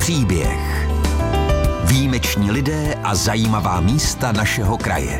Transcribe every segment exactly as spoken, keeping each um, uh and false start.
příběh. Výjimeční lidé a zajímavá místa našeho kraje.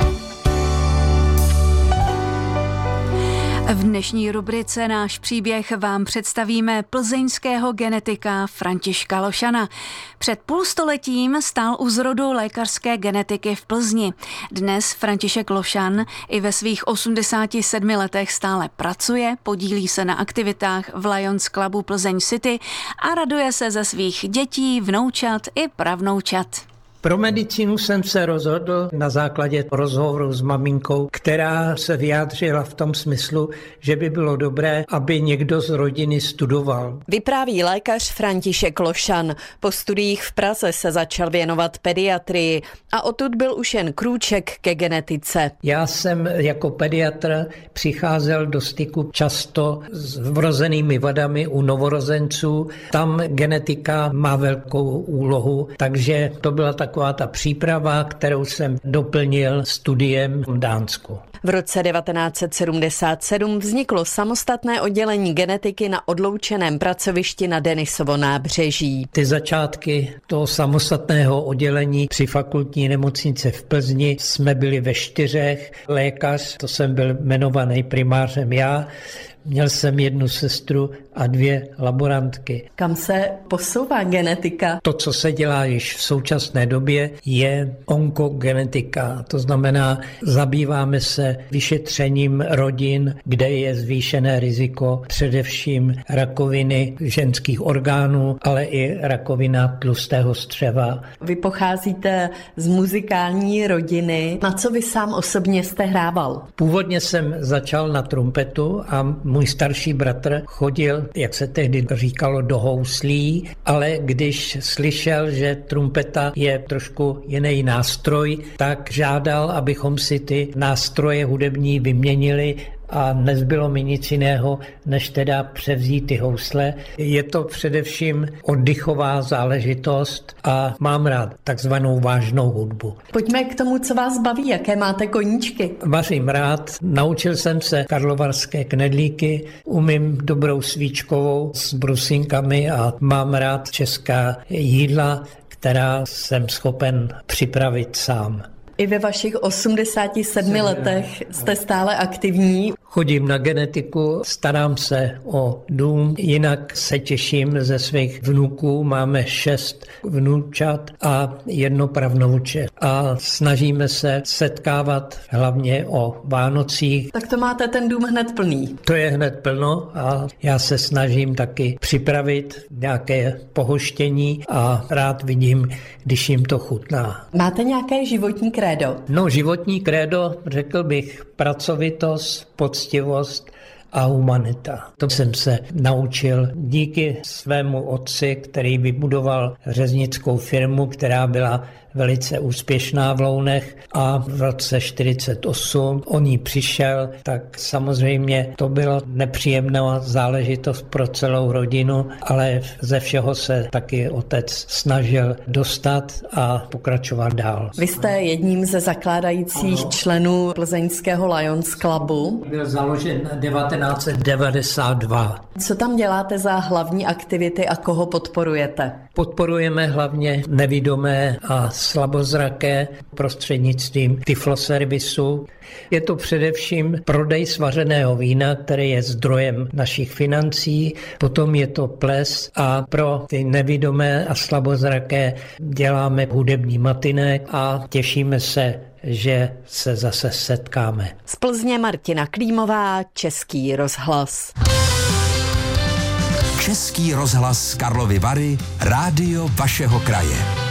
V dnešní rubrice Náš příběh vám představíme plzeňského genetika Františka Lošana. Před půlstoletím stál u zrodu lékařské genetiky v Plzni. Dnes František Lošan i ve svých osmdesáti sedmi letech stále pracuje, podílí se na aktivitách v Lions Clubu Plzeň City a raduje se ze svých dětí, vnoučat i pravnoučat. Pro medicínu jsem se rozhodl na základě rozhovoru s maminkou, která se vyjádřila v tom smyslu, že by bylo dobré, aby někdo z rodiny studoval. Vypráví lékař František Lošan. Po studiích v Praze se začal věnovat pediatrii a odtud byl už jen krůček ke genetice. Já jsem jako pediatr přicházel do styku často s vrozenými vadami u novorozenců. Tam genetika má velkou úlohu, takže to byla tak taková ta příprava, kterou jsem doplnil studiem v Dánsku. V roce devatenáct set sedmdesát sedm vzniklo samostatné oddělení genetiky na odloučeném pracovišti na Denisovo nábřeží. Ty začátky toho samostatného oddělení při fakultní nemocnici v Plzni jsme byli ve čtyřech. Lékař, to jsem byl jmenovaný primářem já, měl jsem jednu sestru a dvě laborantky. Kam se posouvá genetika? To, co se dělá již v současné době, je onkogenetika. To znamená, zabýváme se vyšetřením rodin, kde je zvýšené riziko především rakoviny ženských orgánů, ale i rakovina tlustého střeva. Vy pocházíte z muzikální rodiny. Na co vy sám osobně jste hrával? Původně jsem začal na trumpetu a můj starší bratr chodil, jak se tehdy říkalo, do houslí, ale když slyšel, že trumpeta je trošku jiný nástroj, tak žádal, abychom si ty nástroje hudební vyměnili a nezbylo mi nic jiného, než teda převzít ty housle. Je to především oddychová záležitost a mám rád takzvanou vážnou hudbu. Pojďme k tomu, co vás baví, jaké máte koníčky. Vařím rád, naučil jsem se karlovarské knedlíky, umím dobrou svíčkovou s brusinkami a mám rád česká jídla, která jsem schopen připravit sám. I ve vašich osmdesáti sedmi letech jste stále aktivní. Chodím na genetiku, starám se o dům, jinak se těším ze svých vnuků. Máme šest vnoučat a jedno pravnouče. A snažíme se setkávat hlavně o Vánocích. Tak to máte ten dům hned plný. To je hned plno a já se snažím taky připravit nějaké pohoštění a rád vidím, když jim to chutná. Máte nějaké životní krédo? No, životní krédo, řekl bych, pracovitost, poctivost a humanita. To jsem se naučil díky svému otci, který vybudoval řeznickou firmu, která byla velice úspěšná v Lounech a v roce čtyřicet osm on jí přišel, tak samozřejmě to byla nepříjemná záležitost pro celou rodinu, ale ze všeho se taky otec snažil dostat a pokračovat dál. Vy jste jedním ze zakládajících ano. členů plzeňského Lions Clubu. Byl založen devatenáct set devadesát dva. Co tam děláte za hlavní aktivity a koho podporujete? Podporujeme hlavně nevidomé a slabozraké prostřednictvím tyfloservisu. Je to především prodej svařeného vína, který je zdrojem našich financí, potom je to ples a pro ty nevidomé a slabozraké děláme hudební matinek a těšíme se, že se zase setkáme. Z Plzně Martina Klímová, Český rozhlas. Český rozhlas Karlovy Vary, rádio vašeho kraje.